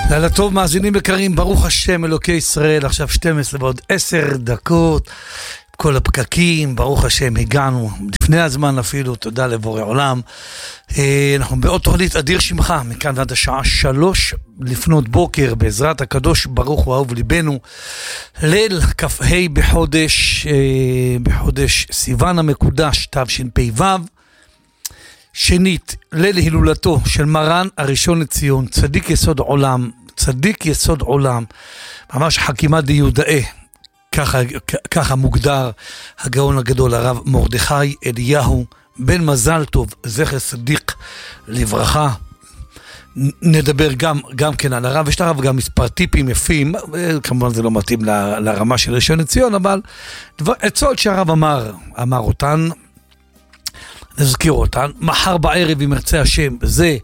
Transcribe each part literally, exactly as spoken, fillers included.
לילה טוב מאזינים יקרים, ברוך השם אלוקי ישראל. עכשיו שתים עשרה ועוד עשר דקות, כל הפקקים, ברוך השם הגענו לפני הזמן אפילו, תודה לבורא עולם. אנחנו בעוד תוכנית אדיר שמך, מכאן ועד השעה שלוש לפנות בוקר, בעזרת הקדוש ברוך הוא אהוב ליבנו, ליל כ"ה בחודש בחודש סיוון המקודש תשפ"ו. שנית, ליל הילולתו של מרן הראשון לציון, צדיק יסוד עולם, צדיק יסוד עולם, ממש חכימת דיודאי, ככה, ככה מוגדר הגאון הגדול הרב מרדכי אליהו בן מזל טוב, זכר צדיק לברכה. נדבר גם, גם כן על הרב, יש לרב גם מספר טיפים יפים, כמובן זה לא מתאים ל, לרמה של ראשון לציון, אבל דבר, עצות שהרב אמר, אמר אותן, נזכיר אותן. מחר בערב אם ירצה השם, זה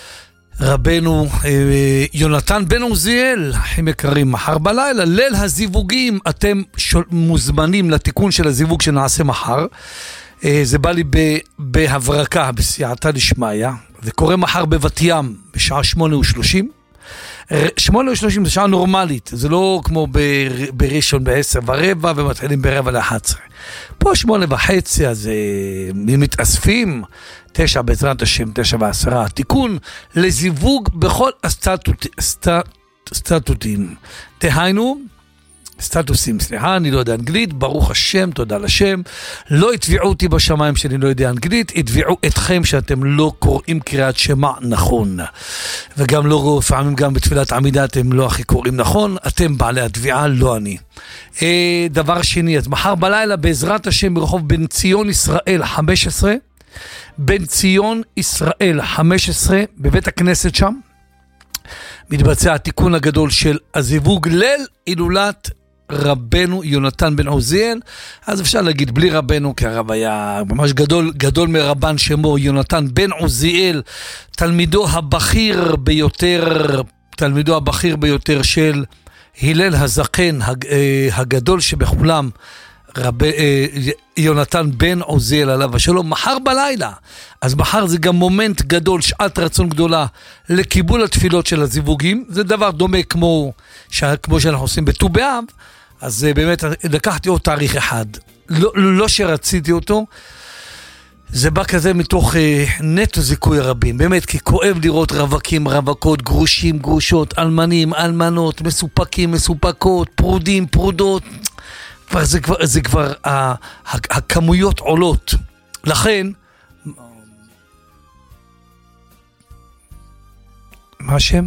רבנו אה, יונתן בן עוזיאל, אחים יקרים, מחר בלילה, ליל הזיווגים, אתם שול, מוזמנים לתיקון של הזיווג שנעשה מחר, אה, זה בא לי ב, בהברקה, בסייעתא דשמיא, זה קורה מחר בבת ים, בשעה שמונה ושלושים, שמונה ושלושים זה שעה נורמלית, זה לא כמו בר, בראשון בעשר ורבע ומתחילים ברבע לאחת עשרה. פה שמונה וחצי, אז מתאספים, תשע בעזרת השם, תשע ועשרה, תיקון לזיווג בכל הסטטוט, סטט, סטטוטים, תהיינו, סטטוסים, סליחה, אני לא יודע אנגלית, ברוך השם, תודה לשם, לא התביעו אותי בשמיים שאני לא יודע אנגלית, התביעו אתכם שאתם לא קוראים קריאת שמע נכון, וגם לא, לפעמים גם בתפילת עמידה אתם לא הכי קוראים נכון, אתם בעלי התביעה, לא אני. דבר שני, אז מחר בלילה בעזרת השם ברחוב בן ציון ישראל חמש עשרה, בן ציון ישראל חמש עשרה, בבית הכנסת שם, מתבצע התיקון הגדול של הזיווג ליל הילולת רבנו יונתן בן עוזיאל. אז אפשר להגיד בלי רבנו, כי הרב היה ממש גדול, גדול מרבן שמו יונתן בן עוזיאל, תלמידו הבכיר ביותר, תלמידו הבכיר ביותר של הלל הזקן הגדול שבכולם, רב, יונתן בן עוזיאל עליו השלום, מחר בלילה. אז מחר זה גם מומנט גדול, שעת רצון גדולה לקיבול התפילות של הזיווגים. זה דבר דומה כמו, כמו שאנחנו עושים בט"ו באב. אז באמת לקחתי עוד תאריך אחד, לא, לא שרציתי אותו, זה בא כזה מתוך אה, נטו זיכוי רבים, באמת, כי כואב לראות רווקים, רווקות, גרושים, גרושות, אלמנים, אלמנות, מסופקים, מסופקות, פרודים, פרודות, כבר, זה כבר, זה כבר ה, ה, הכמויות עולות. לכן, מה השם?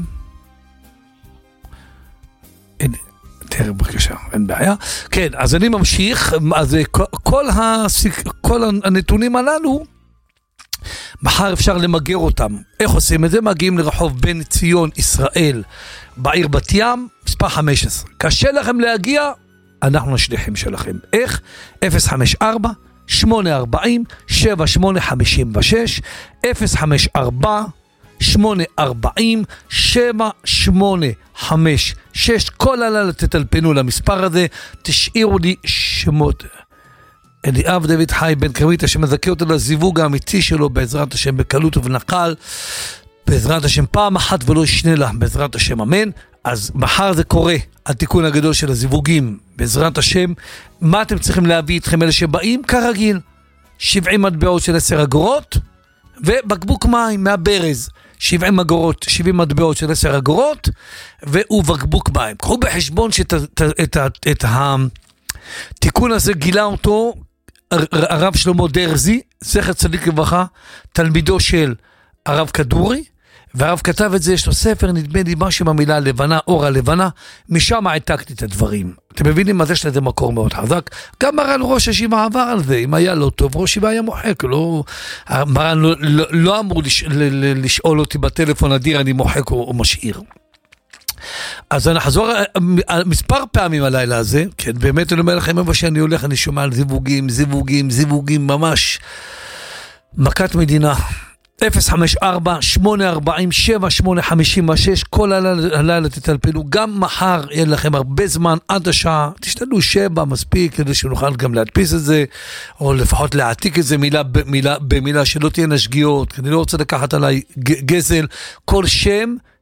אין, תראה בבקשה, אין בעיה. כן, אז אני ממשיך, אז כל, הסיק, כל הנתונים הללו, מחר אפשר למגר אותם. איך עושים את זה? מגיעים לרחוב בן ציון ישראל, בעיר בת ים, מספר חמש עשרה. קשה לכם להגיע, אנחנו השליחים שלכם. איך? אפס חמש ארבע שמונה ארבעים שבע שמונה חמישים ושש, אפס חמש ארבע שמונה ארבעים שבע שמונה חמש שש. כל הלילה תטלפנו למספר הזה, תשאירו לי שמות. אליאב דוד חי בן קרמית, שמזכה אותו לזיווג האמיתי שלו בעזרת השם בקלות ובנחל, בעזרת השם פעם אחת ולא ישנה לה, בעזרת השם אמן. אז מחר זה קורה, התיקון הגדול של הזיווגים, בעזרת השם. מה אתם צריכים להביא איתכם אלה שבאים? כרגיל, שבעים מטבעות של עשר אגורות, ובקבוק מים מהברז, שבעים אגורות, שבעים מטבעות של עשר אגורות, ובקבוק מים. קחו בחשבון שאת את, את, את, את התיקון הזה גילה אותו הרב שלמה דרזי, זכר צדיק לברכה, תלמידו של הרב כדורי, והרב כתב את זה, יש לו ספר, נדמה לי משהו במילה לבנה, אור הלבנה, משם העתקתי את הדברים. אתם מבינים מה זה שלזה מקור מאוד חזק? גם מרן ראש השיבה עבר על זה, אם היה לא טוב, ראש השיבה היה מוחק, לא, מרן לא, לא, לא אמור לש, ל, ל, לשאול אותי בטלפון, אדיר, אני מוחק או, או משאיר. אז אני אחזור מספר פעמים הלילה הזה, כן, באמת אני אומר לכם, איפה שאני הולך, אני שומע על זיווגים, זיווגים, זיווגים, ממש מכת מדינה. אפס חמש ארבע שמונה ארבעים שבע שמונה חמישים ושש. כל הלילה תטלפנו, גם מחר יהיה לכם הרבה זמן עד השעה, תשתדלו שבע מספיק כדי שנוכל גם להדפיס את זה, או לפחות להעתיק את זה מילה במילה, במילה שלא תהיינה שגיאות, כי אני לא רוצה לקחת עליי גזל. כל שם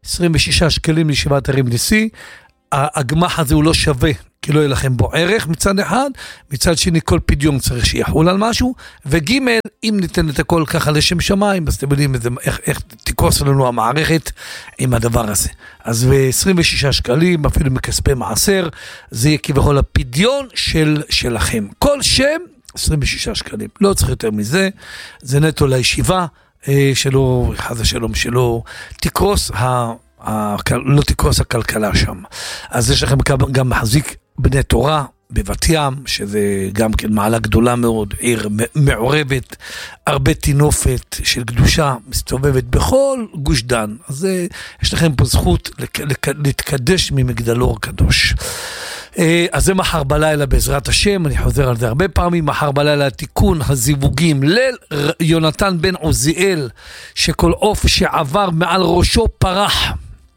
עשרים ושישה שקלים לישיבת הרים ניסי, הגמח הזה הוא לא שווה, כי לא יהיה לכם בו ערך מצד אחד, מצד שני כל פדיון צריך שיחול על משהו, וג' אם ניתן את הכל ככה לשם שמיים, אז אתם יודעים איך, איך תקרוס לנו המערכת עם הדבר הזה. אז ב-עשרים ושישה שקלים, אפילו מכספי מעשר, זה יהיה כביכול הפדיון של, שלכם. כל שם, עשרים ושישה שקלים. לא צריך יותר מזה, זה נטו לישיבה, שלא, חס ושלום, שלא תקרוס ה... לא תקרוס הכלכלה שם. אז יש לכם גם מחזיק בני תורה בבת ים, שזה גם כן מעלה גדולה מאוד, עיר מעורבת, הרבה תינופת של קדושה, מסתובבת בכל גוש דן. אז יש לכם פה זכות להתקדש ממגדלור קדוש. אז זה מחר בלילה בעזרת השם, אני חוזר על זה הרבה פעמים, מחר בלילה תיקון הזיווגים ליל יונתן בן עוזיאל, שכל עוף שעבר מעל ראשו פרח.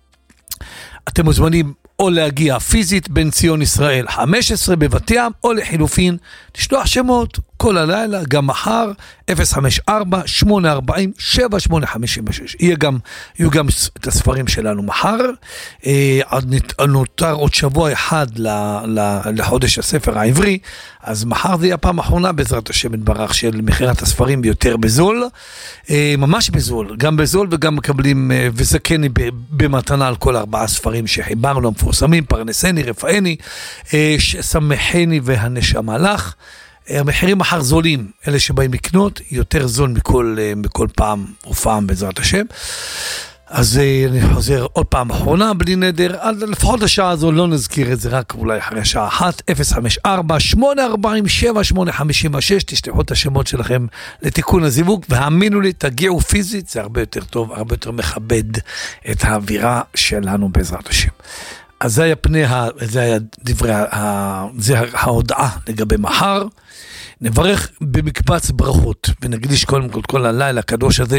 אתם מוזמנים או להגיע פיזית בין ציון ישראל חמש עשרה בבת ים, או לחילופין תשלוח שמות כל הלילה, גם מחר, אפס חמש ארבע שמונה ארבע שבע שמונה חמש שש. יהיה גם, יהיו גם את הספרים שלנו מחר. אה, נותר עוד שבוע אחד ל, ל, לחודש הספר העברי, אז מחר זה יהיה הפעם האחרונה בעזרת השם יתברך של מחירת הספרים ביותר בזול, אה, ממש בזול, גם בזול וגם מקבלים אה, וזכני במתנה על כל ארבעה ספרים שחיברנו, המפורסמים, פרנסני, רפאני, אה, שמחני והנשמה לך. המחירים מחר זולים, אלה שבאים לקנות, יותר זול מכל, מכל פעם ופעם בעזרת השם. אז אני חוזר עוד פעם אחרונה, בלי נדר, עד לפחות השעה הזו לא נזכיר את זה, רק אולי אחרי השעה אחת, אפס חמש ארבע שמונה ארבע שבע שמונה חמש שש, תשלחו את השמות שלכם לתיקון הזיווג, והאמינו לי, תגיעו פיזית, זה הרבה יותר טוב, הרבה יותר מכבד את האווירה שלנו בעזרת השם. אז זה היה פני, זה היה דברי, זה ההודעה לגבי מחר. נברך במקבץ ברכות, ונקדיש קודם כל כל הלילה הקדוש הזה,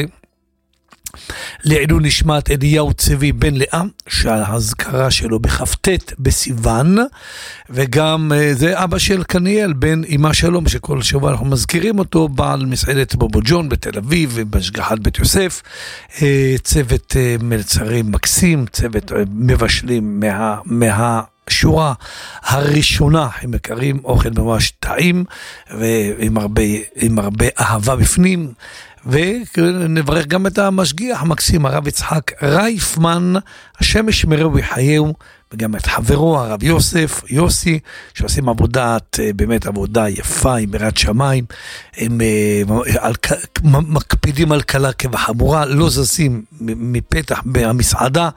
לעילוי נשמת אליהו צבי בן לאה, שההזכרה שלו בכ"ט בסיוון, וגם זה אבא של קניאל בן אמא שלום, שכל שבוע אנחנו מזכירים אותו, בעל מסעדת בובו ג'ון בתל אביב, ובהשגחת בית יוסף, צוות מלצרים מקסים, צוות מבשלים מה... מה שורה הראשונה, הם מקרים אוכל ממש טעים ועם הרבה, עם הרבה אהבה בפנים. ונברך גם את המשגיח המקסים הרב יצחק רייפמן, השם ישמרהו ויחייהו, וגם את חברו הרב יוסף יוסי, שעושים עבודת, באמת עבודה יפה עם יראת שמיים, הם על, מקפידים על קלה כבחמורה, לא זזים מפתח במסעדה,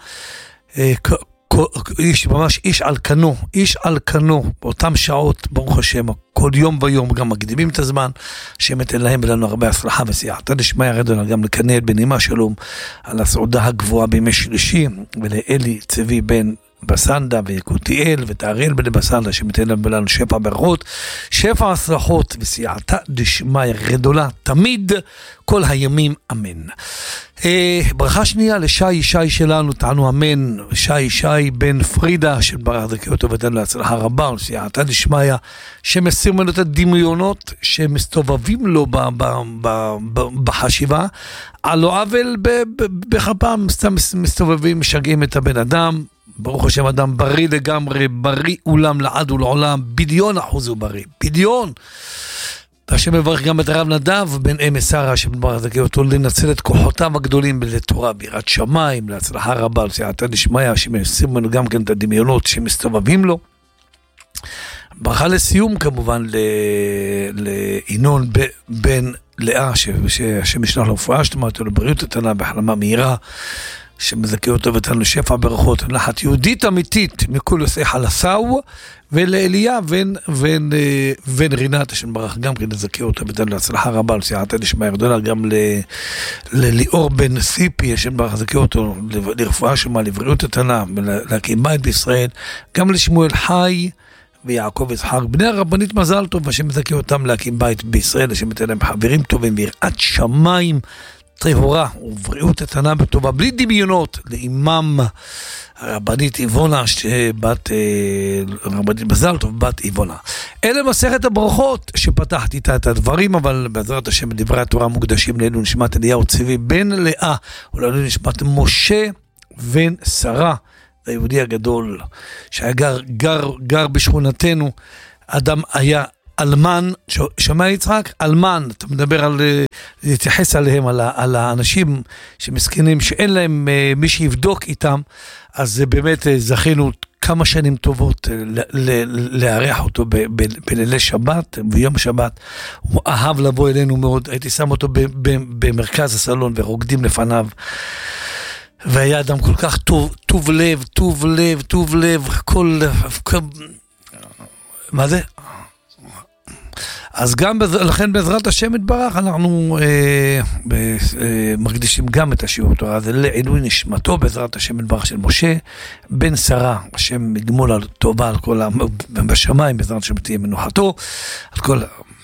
איש, ממש איש על כנו, איש על כנו, באותם שעות, ברוך השם, כל יום ויום, גם מקדימים את הזמן, שמתן להם ולנו הרבה הצלחה וסייעתא דשמיא, ירדנו גם לקנאל בן אמא שלום, על הסעודה הגבוהה בימי שלישי, ולאלי צבי בן בסנדה ויקותיאל ותאריאל בן בסנדה, שמתן להם ולנו שפע ברכות, שפע הצלחות וסייעתא דשמיא גדולה, תמיד, כל הימים, אמן. אה, ברכה שנייה לשי שי שלנו, תענו אמן, שי שי בן פרידה, שברך דרכי אותו ותן להצלחה רבה, וסייעתא דשמיא, שמסיר ממנו את הדמיונות שמסתובבים לו ב, ב, ב, ב, בחשיבה, על לא עוול בכפם, סתם מסתובבים, משגעים את הבן אדם, ברוך השם אדם בריא לגמרי, בריא אולם לעד ולעולם, ביליון אחוז הוא בריא, ביליון. והשם מברך גם את הרב נדב בן אמס שרה, שברך דרכי אותו לנצל את כוחותיו הגדולים לתורה, ביראת שמיים, להצלחה רבה, לסייעתא דשמיא, שמסיר ממנו גם כן את הדמיונות שמסתובבים לו. ברכה לסיום כמובן לינון בן לאה, שהשם ישלח לו רפואה שלמה, אותו לבריאות איתנה, בהחלמה מהירה, שמזכה אותו ותן לשפע ברכות, נחת יהודית אמיתית מכל עושי חלסאו, ולאליה בן, בן, בן רינת, שברך גם כן לזכה אותו ותן להצלחה רבה, לסייעתא דשמיא גדולה, גם לליאור בן סיפי, שברך לזכה אותו לרפואה שלמה, לבריאות איתנה, להקים בית בישראל, גם לשמואל חי, ויעקב יצחק, בני הרבנית מזל טוב, השם מזכה אותם להקים בית בישראל, השם ייתן להם חברים טובים, ויראת שמיים טהורה ובריאות איתנה וטובה, בלי דמיונות, לאימם הרבנית איבונה, שבת רבנית מזל טוב, בת איבונה. אלה מסכת הברכות שפתחתי איתה את הדברים, אבל בעזרת השם דברי התורה מוקדשים לעילוי נשמת אליהו צבי בן לאה, ולעילוי נשמת משה בן שרה, היהודי הגדול, שהיה גר, גר, גר בשכונתנו, אדם היה אלמן, שמע יצחק, אלמן, אתה מדבר על, להתייחס עליהם, על, על האנשים שמסכנים, שאין להם מי שיבדוק איתם, אז באמת זכינו כמה שנים טובות לארח אותו בלילי שבת, ביום שבת, הוא אהב לבוא אלינו מאוד, הייתי שם אותו במרכז הסלון ורוקדים לפניו, והיה אדם כל כך טוב, טוב לב, טוב לב, טוב לב, כל, כל מה זה? אז גם, לכן בעזרת השם יתברך, אנחנו אה, ב, אה, מקדישים גם את השיעור תורה הזה לעילוי נשמתו בעזרת השם יתברך של משה, בן שרה, השם יגמול על טובה על כל העם בשמיים, בעזרת השם תהיה מנוחתו, על כל,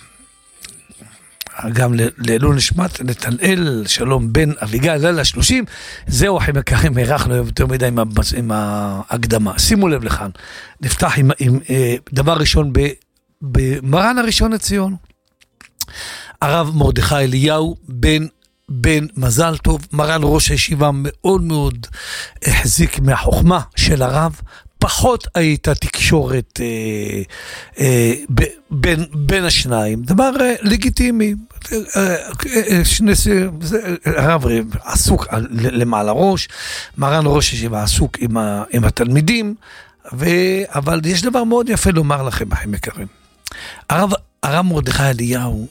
גם לעילוי נשמת נתנאל שלום בן אביגל, לילה שלושים, זהו אחים יקרים, הערכנו יותר מדי עם, עם ההקדמה. שימו לב לכאן, נפתח עם, עם אה, דבר ראשון ב... במרן הראשון לציון, הרב מרדכי אליהו בן, בן מזל טוב, מרן ראש הישיבה מאוד מאוד החזיק מהחוכמה של הרב, פחות הייתה תקשורת אה, אה, ב, בין, בין השניים, דבר אה, לגיטימי, אה, אה, שני, זה, הרב עסוק למעלה ראש, מרן ראש הישיבה עסוק עם, ה, עם התלמידים, ו, אבל יש דבר מאוד יפה לומר לכם, אחים יקרים. הרב, הרב מרדכי אליהו,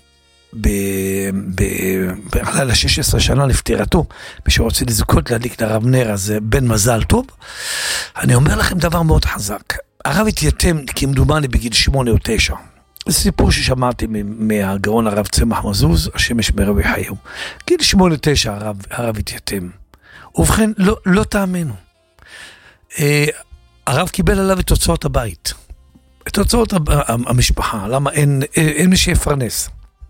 בלילה שש עשרה שנה לפטירתו, מי שרוצה לזכות להדליק לרב נר, אז בן מזל טוב, אני אומר לכם דבר מאוד חזק. הרב התייתם כמדומני בגיל שמונה או תשע. זה סיפור ששמעתי מהגאון הרב צמח מזוז, השם ישמר ויחייהו. גיל שמונה תשע הרב, הרב התייתם. ובכן, לא, לא תאמינו. הרב קיבל עליו את תוצאות הבית. את תוצאות המשפחה, למה אין, אין מי שיפרנס.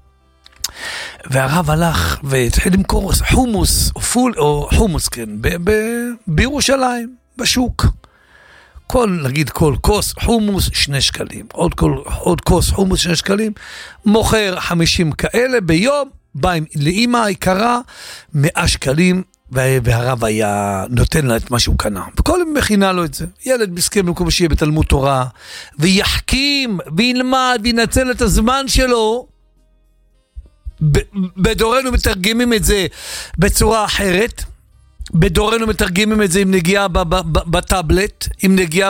והרב הלך והתחיל למכור חומוס, או פול, או חומוס, כן, ב, ב, בירושלים, בשוק. כל, נגיד, כל כוס חומוס, שני שקלים. עוד, כל, עוד כוס חומוס, שני שקלים. מוכר חמישים כאלה ביום, בא לאמא היקרה, מאה שקלים, והרב היה נותן לה את מה שהוא קנה. וכל הם מכינה לו את זה. ילד מסכם במקום שיהיה בתלמוד תורה, ויחכים, וילמד, וינצל את הזמן שלו. בדורנו מתרגמים את זה בצורה אחרת. בדורנו מתרגמים את זה עם נגיעה בטאבלט, עם נגיעה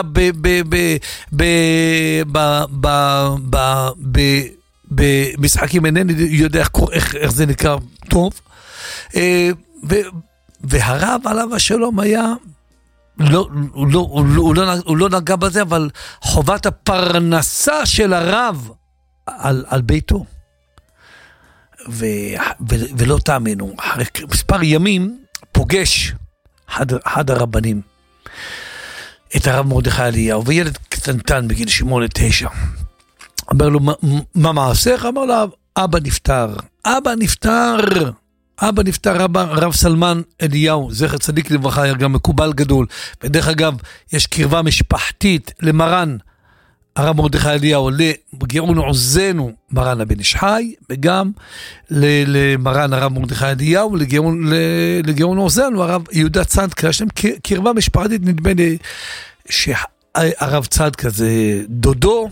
במשחקים, אינני יודע איך זה נקרא טוב. ו... והרב עליו השלום היה, לא, הוא, לא, הוא, לא, הוא, לא, הוא לא נגע בזה, אבל חובת הפרנסה של הרב על, על ביתו. ו, ו, ולא תאמינו, אחרי מספר ימים פוגש אחד, אחד הרבנים, את הרב מרדכי אליהו, וילד קטנטן בגיל שמונה תשע. אמר לו, מה, מה מעשיך? אמר לו, אבא נפטר. אבא נפטר. אבא נפטר, רב, רב סלמן אליהו, זכר צדיק לברכה, היה גם מקובל גדול, ודרך אגב, יש קרבה משפחתית למרן, הרב מרדכי אליהו, לגאון עוזנו, מרן הבן איש חי, וגם למרן הרב מרדכי אליהו, לגאון עוזנו, הרב יהודה צדקה, יש להם קרבה משפחתית, נדמה לי, שהרב צדקה זה דודו,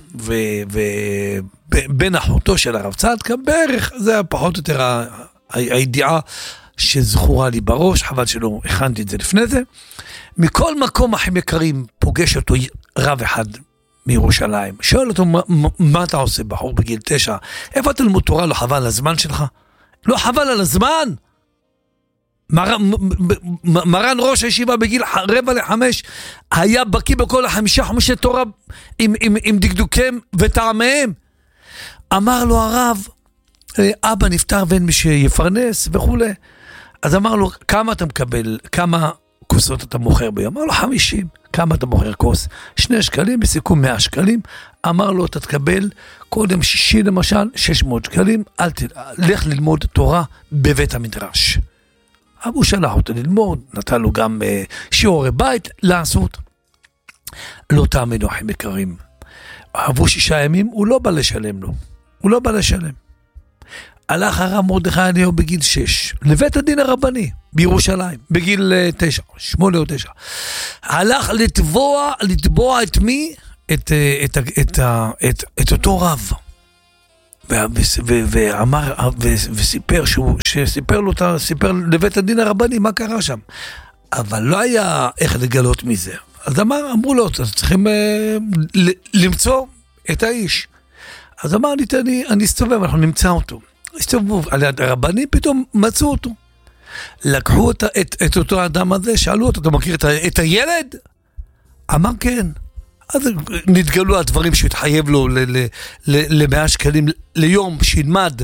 ובן אחותו של הרב צדקה, בערך, זה פחות או יותר הידיעה שזכורה לי בראש, חבל שלא הכנתי את זה לפני זה. מכל מקום אחים יקרים פוגש אותו רב אחד מירושלים, שואל אותו, מה, מה אתה עושה בחור בגיל תשע? איפה תלמוד תורה? לא חבל על הזמן שלך? לא חבל על הזמן? מר, מרן ראש הישיבה בגיל רבע לחמש היה בקיא בכל החמישה חמשי תורה עם, עם, עם דקדוקיהם וטעמיהם. אמר לו הרב, אבא נפטר ואין מי שיפרנס וכו'. אז אמר לו, כמה אתה מקבל, כמה כוסות אתה מוכר ביום? אמר לו, חמישים. כמה אתה מוכר כוס? שני שקלים, בסיכום מאה שקלים. אמר לו, אתה תקבל קודם שישי למשל, שש מאות שקלים, אל תלך ללמוד תורה בבית המדרש. אבו שלח אותו ללמוד, נתן לו גם uh, שיעורי בית לעשות. לא תאמינו אחים יקרים. עברו שישה ימים, הוא לא בא לשלם לו. הוא לא בא לשלם. הלך הרב מרדכי אליהו בגיל שש, לבית הדין הרבני, בירושלים, בגיל תשע, שמונה או תשע. הלך לתבוע, לתבוע את מי? את, את, את, את, את, את אותו רב. ואמר, וסיפר, שסיפר לו, סיפר לבית הדין הרבני, מה קרה שם. אבל לא היה איך לגלות מזה. אז אמר, אמרו לו, צריכים למצוא את האיש. אז אמר לי, אני, אני אסתובב, אנחנו נמצא אותו. הסתובבו על יד הרבנים, פתאום מצאו אותו. לקחו את, את, את אותו האדם הזה, שאלו אותו, אתה מכיר את, את הילד? אמר כן. אז נתגלו הדברים שהתחייב לו למאה שקלים ליום, שילמד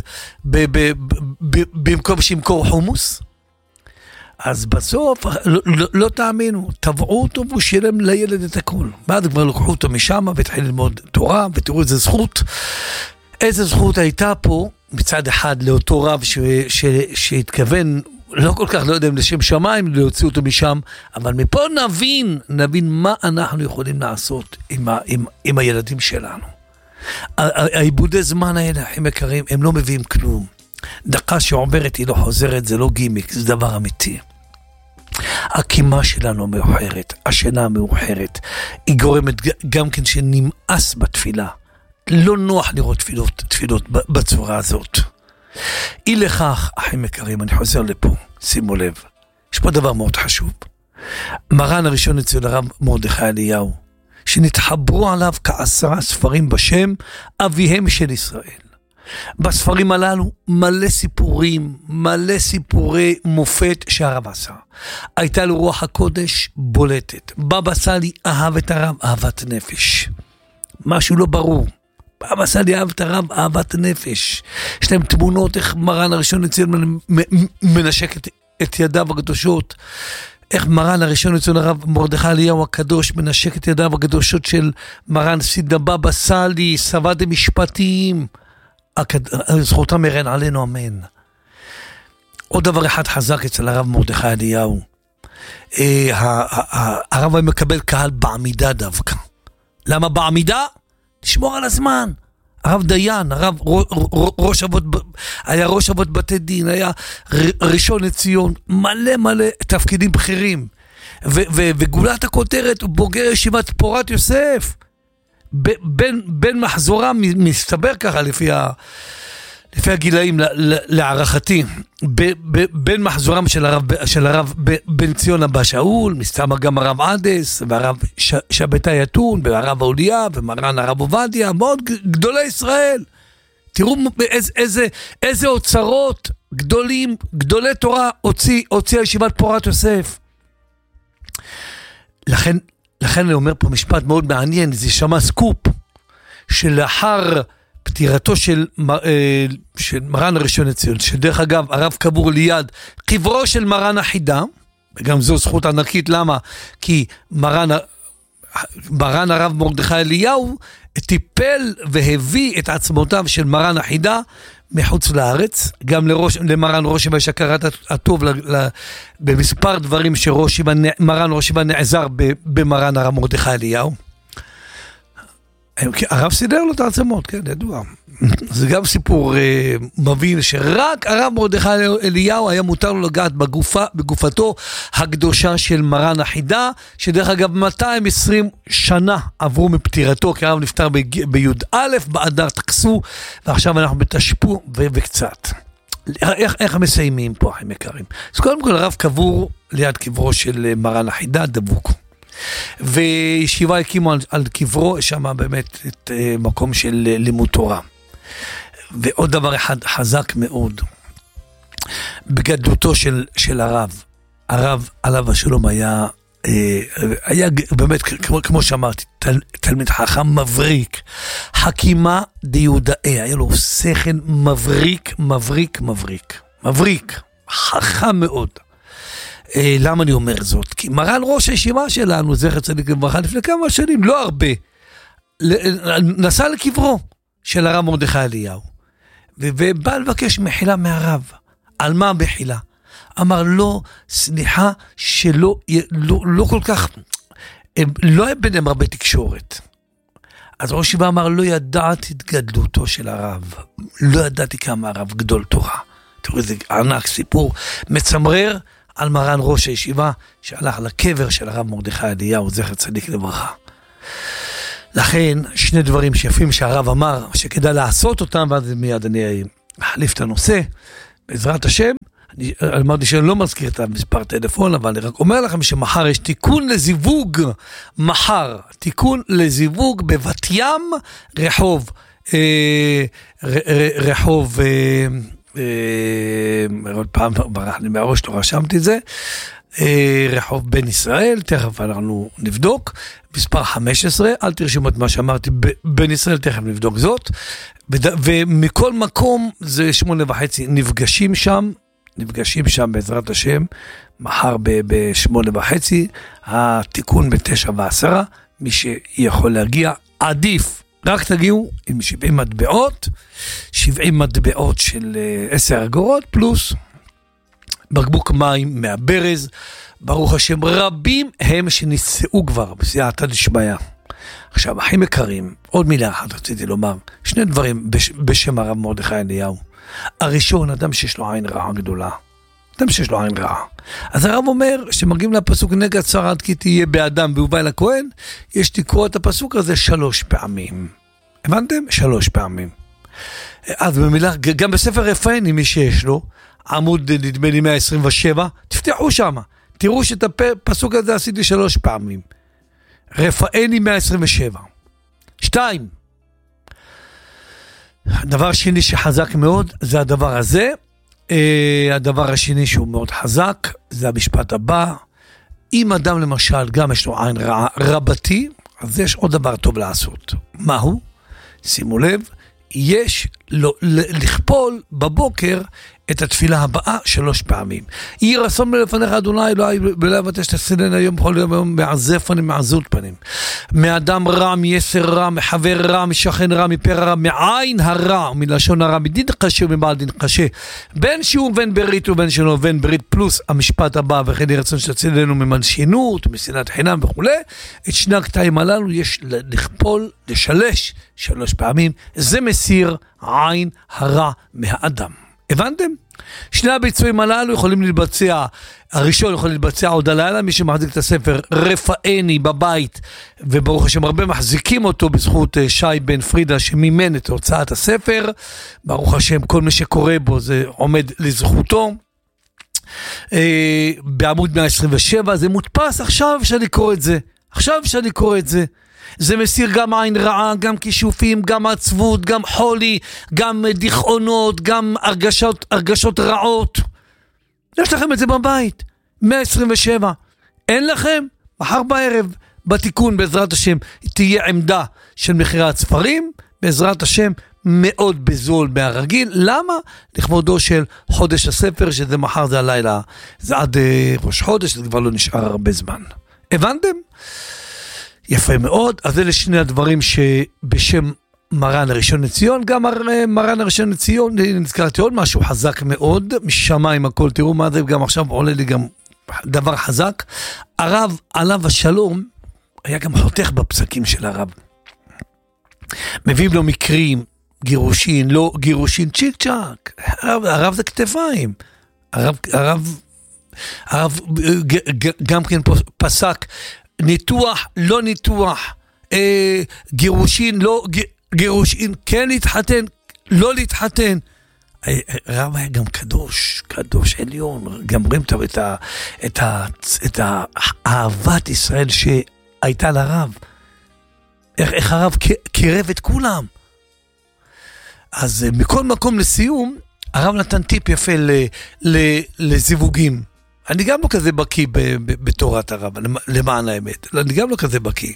במקום שימכור חומוס. אז בסוף, לא, לא, לא תאמינו, תבעו אותו והוא שילם לילד את הכל. ואז כבר לקחו אותו משם והתחיל ללמוד תורה, ותראו איזה זכות, איזה זכות הייתה פה, מצד אחד לאותו רב ש, ש, שהתכוון, לא כל כך, לא יודע אם לשם שמיים, להוציא אותו משם, אבל מפה נבין, נבין מה אנחנו יכולים לעשות עם, ה, עם, עם הילדים שלנו. העיבודי זמן האלה, אחים יקרים, הם לא מביאים כלום. דקה שעוברת היא לא חוזרת, זה לא גימיק, זה דבר אמיתי. הקימה שלנו מאוחרת, השינה מאוחרת, היא גורמת גם כן שנמאס בתפילה. לא נוח לראות תפילות, תפילות בצורה הזאת. אי לכך, אחים יקרים, אני חוזר לפה, שימו לב, יש פה דבר מאוד חשוב. מרן הראשון אצל הרב מרדכי אליהו, שנתחברו עליו כעשרה ספרים בשם אביהם של ישראל. בספרים הללו מלא סיפורים, מלא סיפורי מופת שהרב עשה. הייתה לו רוח הקודש בולטת. בבא סאלי אהב את הרב אהבת נפש. משהו לא ברור. בבא סאלי אהב את הרב אהבת נפש. יש להם תמונות איך מרן הראשון לציון מנשק את, את ידיו הקדושות. איך מרן הראשון לציון הרב מרדכי אליהו הקדוש מנשק את ידיו הקדושות של מרן סידא בבא סאלי, סבא דמשפטים. זכותם ירן עלינו, אמן. עוד דבר אחד חזק אצל הרב מרדכי אליהו, הרב היה מקבל קהל בעמידה דווקא. למה בעמידה? לשמור על הזמן. הרב דיין, הרב ראש אבות, היה ראש אבות בתי דין, היה ראשון לציון, מלא מלא תפקידים בכירים, וגולת הכותרת הוא בוגר ישיבת פורת יוסף. בין, בין מחזורה מסתבר ככה לפי, ה, לפי הגילאים להערכתי, ב, ב, בין מחזורם של הרב, של הרב בן ציון אבא שאול, מסתמה גם הרב עדס, והרב ש, שבתא יתון, והרב אוליה, ומרן הרב עובדיה, מאוד גדולי ישראל. תראו איזה, איזה, איזה אוצרות גדולים, גדולי תורה הוציא, הוציא ישיבת פורת יוסף. לכן, לכן אני אומר פה משפט מאוד מעניין, זה שמע סקופ, שלאחר פטירתו של, של מרן הראשון לציון, שדרך אגב הרב קבור ליד קברו של מרן החידה, וגם זו זכות ענקית, למה? כי מרן, מרן הרב מרדכי אליהו טיפל והביא את עצמותיו של מרן החידה מחוץ לארץ, גם לראש, למרן ראש ישיבה שקראת הטוב ל, במספר דברים שראש מרן ראש ישיבה נעזר במרן הרב מרדכי אליהו. הרב סידר לו את העצמות, כן, ידוע. זה גם סיפור אה, מבין שרק הרב מרדכי אליהו היה מותר לו לגעת בגופה, בגופתו הקדושה של מרן החידה, שדרך אגב מאתיים ועשרים שנה עברו מפטירתו, כי הרב נפטר בי"א באדר תקסו, ועכשיו אנחנו בתשפ"ו וקצת. איך, איך מסיימים פה, אחים יקרים? אז קודם כל הרב קבור ליד קברו של מרן החידה, דבוק. וישיבה הקימו על, על קברו, שם באמת את uh, מקום של uh, לימוד תורה. ועוד דבר אחד חזק מאוד, בגדלותו של, של הרב, הרב עליו השלום היה, uh, היה באמת, כמו, כמו שאמרתי, תל, תלמיד חכם מבריק, חכימה דיודאי, היה לו שכל מבריק, מבריק, מבריק, מבריק, חכם מאוד. למה אני אומר זאת? כי מרן ראש הישיבה שלנו, זכר צדיק לברכה, לפני כמה שנים, לא הרבה, נסע לקברו של הרב מרדכי אליהו, ובא לבקש מחילה מהרב. על מה מחילה? אמר לו, סליחה שלא לא, לא כל כך, לא היה ביניהם הרבה תקשורת. אז ראש ישיבה אמר, לא ידעתי את גדלותו של הרב, לא ידעתי כמה הרב גדול תורה. תראו, זה ענק, סיפור מצמרר על מרן ראש הישיבה, שהלך לקבר של הרב מרדכי אליהו, זכר צדיק לברכה. לכן, שני דברים שיפים שהרב אמר, שכדאי לעשות אותם, ואז מיד אני אחליף את הנושא, בעזרת השם. אני אמרתי שאני לא מזכיר את המספר טלפון, אבל אני רק אומר לכם שמחר יש תיקון לזיווג, מחר, תיקון לזיווג בבת ים, רחוב, אה, ר, ר, רחוב, אה, אה, עוד פעם, אני מהראש לא רשמתי את זה, אה, רחוב בן ישראל, תכף אנחנו נבדוק, מספר חמש עשרה, אל תרשמו את מה שאמרתי, בן ישראל, תכף נבדוק זאת, ומכל מקום זה שמונה וחצי, נפגשים שם, נפגשים שם בעזרת השם, מחר בשמונה וחצי, התיקון בתשע ועשרה, מי שיכול להגיע, עדיף, רק תגיעו עם שבעים מטבעות, שבעים מטבעות של עשר אגורות, פלוס בקבוק מים מהברז, ברוך השם, רבים הם שנישאו כבר, בסייעתא דשמיא. עכשיו, הכי יקרים, עוד מילה אחת רציתי לומר, שני דברים בשם הרב מרדכי אליהו. הראשון, אדם שיש לו עין רעה גדולה. אדם שיש לו עין רעה. אז הרב אומר, שמגיעים לפסוק נגד צרת כי תהיה באדם והובא אל הכהן, יש לקרוא את הפסוק הזה שלוש פעמים. הבנתם? שלוש פעמים. אז במילה, גם בספר רפאני, מי שיש לו, עמוד נדמה לי מאה עשרים ושבע, תפתחו שם. תראו שאת הפסוק הזה עשיתי שלוש פעמים. רפאני מאה עשרים ושבע. שתיים. הדבר השני שחזק מאוד זה הדבר הזה. הדבר השני שהוא מאוד חזק זה המשפט הבא. אם אדם למשל גם יש לו עין רע, רבתי, אז יש עוד דבר טוב לעשות. מהו? שימו לב, יש לו, לכפול בבוקר את התפילה הבאה שלוש פעמים. יהי רצון מלפניך אדוני אלוהי בלב ותשתסלני היום בכל יום מעזב פנים מעזות פנים. מאדם רע, מיסר רע, מחבר רע, משכן רע, מפרע רע, מעין הרע, מלשון הרע, מדין קשה ומבעל דין קשה. בין שהוא בן ברית ובין שלא בן ברית, פלוס המשפט הבא, וכן יהי רצון שתצילנו ממלשינות, משנאת חינם וכו'. את שני הקטעים הללו יש לכפול, לשלש שלוש פעמים. זה מסיר עין הרע מהאדם. הבנתם? שני הביצועים הללו יכולים להתבצע, הראשון יכול להתבצע עוד הלילה, מי שמחזיק את הספר רפאני בבית, וברוך השם הרבה מחזיקים אותו בזכות שי בן פרידה שמימן את הוצאת הספר, ברוך השם כל מי שקורא בו זה עומד לזכותו, בעמוד מאה עשרים ושבע זה מודפס, עכשיו שאני קורא את זה, עכשיו שאני קורא את זה, זה מסיר גם עין רעה, גם כישופים, גם עצבות, גם חולי, גם דיכאונות, גם הרגשות, הרגשות רעות. יש לכם את זה בבית, מאה עשרים ושבע. אין לכם? מחר בערב, בתיקון בעזרת השם, תהיה עמדה של מחירת ספרים, בעזרת השם, מאוד בזול מהרגיל. למה? לכבודו של חודש הספר, שזה מחר זה הלילה, זה עד uh, ראש חודש, זה כבר לא נשאר הרבה זמן. הבנתם? יפה מאוד, אז אלה שני הדברים שבשם מרן הראשון לציון, גם מרן הראשון לציון, נזכרתי עוד משהו חזק מאוד, משמיים הכל, תראו מה זה, גם עכשיו עולה לי גם דבר חזק, הרב עליו השלום, היה גם חותך בפסקים של הרב, מביאים לו מקרים, גירושין, לא גירושין, צ'יק צ'ק, הרב, הרב זה כתפיים, הרב, הרב, הרב גם כן פסק, ניתוח, לא ניתוח, אה, גירושין, לא ג, גירושין, כן להתחתן, לא להתחתן. הרב היה גם קדוש, קדוש עליון, גם רואים את, ה, את, ה, את האהבת ישראל שהייתה לרב. איך, איך הרב קירב את כולם. אז מכל מקום לסיום, הרב נתן טיפ יפה ל, ל, לזיווגים. אני גם לא כזה בקיא בתורת הרב, למען האמת. אני גם לא כזה בקיא.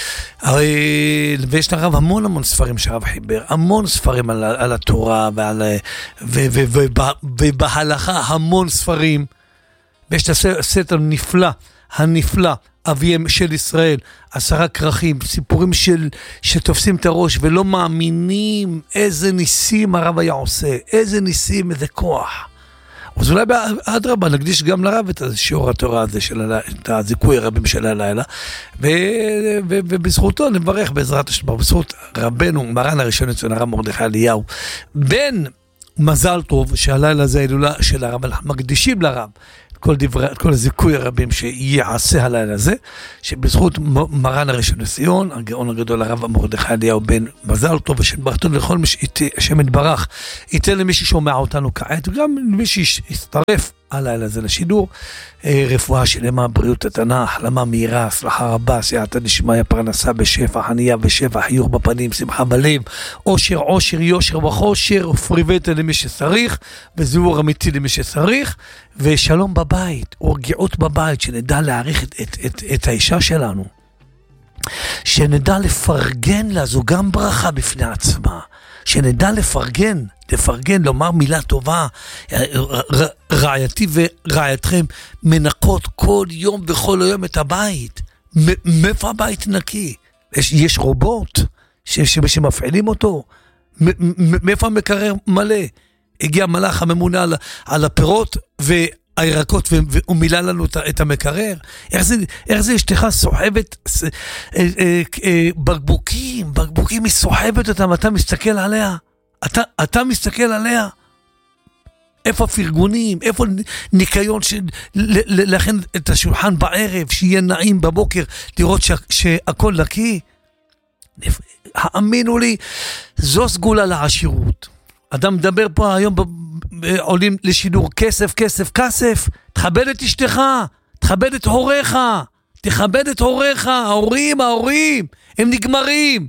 ויש לרב המון המון ספרים שהרב חיבר, המון ספרים על, על התורה, ועל, ו, ו, ו, ו, ובהלכה המון ספרים. ויש את הספר נפלא, הנפלא, אביהם של ישראל, עשרה כרכים, סיפורים של, שתופסים את הראש ולא מאמינים איזה ניסים הרב היה עושה, איזה ניסים, איזה כוח. אז אולי באדרבה נקדיש גם לרב את שיעור התורה הזה, את הזיכוי הרבים של הלילה, ובזכותו נברך בעזרת השם, בזכות רבנו, מרן הראשון לציון הרב מרדכי אליהו, בין מזל טוב שהלילה הזה ההילולה של הרב, אנחנו מקדישים לרב כל דברי, כל הזיכוי הרבים שיעשה הלילה הזה, שבזכות מרן הראשון לציון, הגאון הגדול הרב מרדכי אליהו בן מזל טוב, ושנברכתו לכל מי שהשם יתברך, ייתן למי ששומע אותנו כעת, וגם למי שיצטרף הלילה הזה לשידור, רפואה שלמה, בריאות איתנה, החלמה מהירה, הצלחה רבה, סייעתא דשמיא, פרנסה בשפע, חניה בשפע, חיוך בפנים, שמחה בלב, עושר, עושר, יושר וחושר, ופריבטה למי שצריך, וזיהור אמיתי למי שצריך, ושלום בבית, או רגיעות בבית, שנדע להעריך את, את, את, את האישה שלנו, שנדע לפרגן לה, זו גם ברכה בפני עצמה, שנדע לפרגן, לפרגן, לומר מילה טובה, רעייתי ורעייתכם מנקות כל יום וכל היום את הבית, מאיפה הבית נקי? יש, יש רובוט שמפעילים אותו, מאיפה המקרר מלא? הגיע מלאך הממונה על, על הפירות והירקות והוא מילא לנו את המקרר. איך זה, איך זה אשתך סוחבת בקבוקים, בקבוקים היא סוחבת אותם, אתה מסתכל עליה, אתה, אתה מסתכל עליה, איפה פרגונים, איפה ניקיון, להכין את השולחן בערב, שיהיה נעים בבוקר, לראות שהכל נקי. האמינו לי, זו סגולה לעשירות. אדם מדבר פה היום, עולים לשידור כסף, כסף, כסף, תכבד את אשתך, תכבד את הוריך, תכבד את הוריך, ההורים, ההורים, הם נגמרים.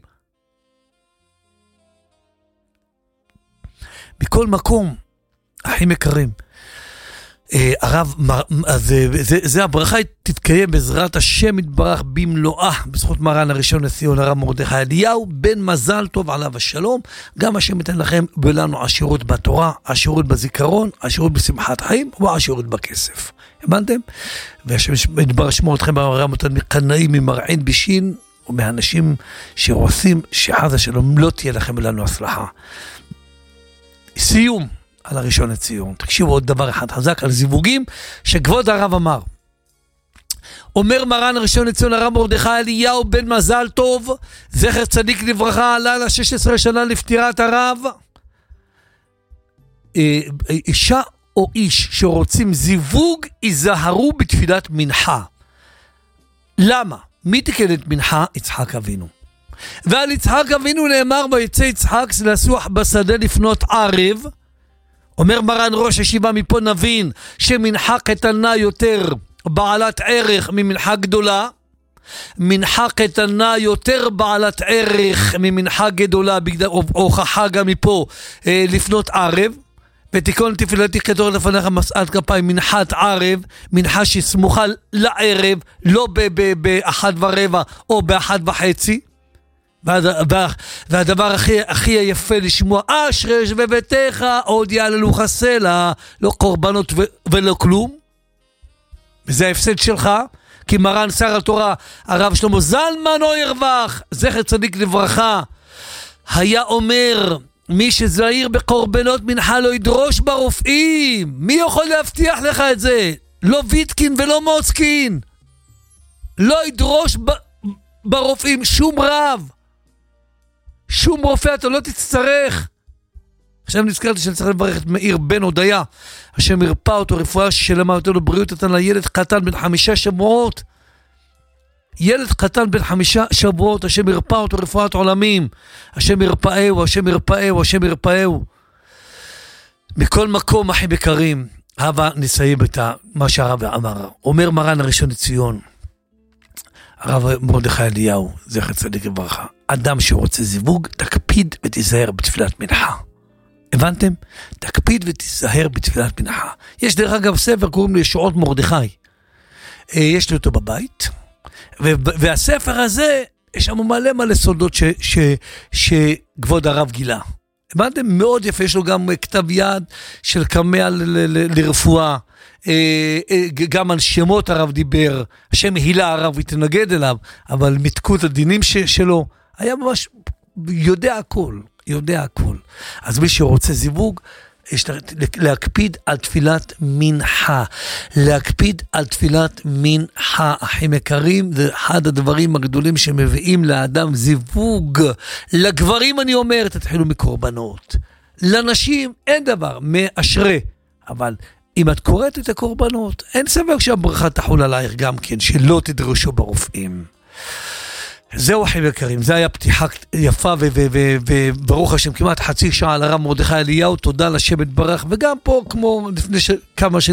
בכל מקום, אחים יקרים, הרב, זה הברכה תתקיים בעזרת השם יתברך במלואה, בזכות מרן הראשון לציון הרב מרדכי אליהו בן מזל טוב עליו השלום. גם השם ייתן לכם ולנו עשירות בתורה, עשירות בזיכרון, עשירות בשמחת חיים ועשירות בכסף. הבנתם? והשם יתברך שמור אתכם ברם אותם מקנאים ממרעין בשין ומאנשים שעושים שחז השלום לא תהיה לכם ולנו הצלחה. סיום על הראשון לציון. תקשיבו עוד דבר אחד חזק על זיווגים שכבוד הרב אמר. אומר מרן הראשון לציון הרב מרדכי אליהו בן מזל טוב, זכר צדיק לברכה, הלילה שש עשרה שנה לפטירת הרב. אישה או איש שרוצים זיווג ייזהרו בתפילת מנחה. למה? מי תיקן את מנחה? יצחק אבינו. ועל יצחק אבינו נאמר ויצא יצחק לסוח בשדה לפנות ערב. אומר מרן ראש הישיבה, מפה נבין שמנחה קטנה יותר בעלת ערך ממנחה גדולה, מנחה קטנה יותר בעלת ערך ממנחה גדולה, הוכחה גם מפה אה, לפנות ערב. ותיקון תפילתי כתור לפניך משאת כפיים, מנחת ערב, מנחה שסמוכה לערב, לא באחד ורבע או באחד וחצי. והדבר הכי, הכי יפה לשמוע, אשרש בביתך עוד יעללו חסלה, לא קורבנות ו- ולא כלום. וזה ההפסד שלך, כי מרן שר התורה הרב שלמה זלמן לא ירווח, זכר צדיק לברכה, היה אומר, מי שזהיר בקורבנות מנחה לא ידרוש ברופאים. מי יכול להבטיח לך את זה? לא ויטקין ולא מוצקין, לא ידרוש ב- ברופאים שום רב, שום רופא אתה לא תצטרך. עכשיו נזכרתי שאני צריך לברך את מאיר בן הודיה, השם ירפא אותו רפואה שלמה יותר לו בריאות, נתן לה ילד קטן בן חמישה שבועות, ילד קטן בן חמישה שבועות, השם ירפא אותו רפואת עולמים, השם ירפאהו, השם ירפאהו, השם ירפאהו. מכל מקום אחים יקרים, הבה נסיים את מה שהרב אמר. אומר מרן הראשון לציון הרב מרדכי אליהו זכר צדיק לברכה, אדם שרוצה זיווג תקפיד ותיזהר בתפילת מנחה. הבנתם? תקפיד ותיזהר בתפילת מנחה. יש דרך אגב ספר קוראים לו ישועות מרדכי, יש לי אותו בבית, והספר הזה יש שם מלא מלא סודות ש, ש, שכבוד הרב גילה. הבנתם? מאוד יפה, יש לו גם כתב יד של קמע ל, ל, ל, לרפואה, גם על שמות הרב דיבר, השם הילה הרב התנגד אליו, אבל מתקות הדינים ש, שלו, היה ממש יודע הכל, יודע הכל. אז מי שרוצה זיווג, להקפיד על תפילת מנחה, להקפיד על תפילת מנחה, אחים יקרים, זה אחד הדברים הגדולים שמביאים לאדם זיווג. לגברים אני אומר, תתחילו מקורבנות, לנשים אין דבר, מאשרה, אבל אם את קוראת את הקורבנות, אין ספק שהברכה תחול עלייך גם כן, שלא תדרשו ברופאים. זהו אחים יקרים, זה היה פתיחה יפה וברוך השם, כמעט חצי שעה על הרב מרדכי אליהו, תודה לשם יתברך, וגם פה כמו לפני כמה שנים,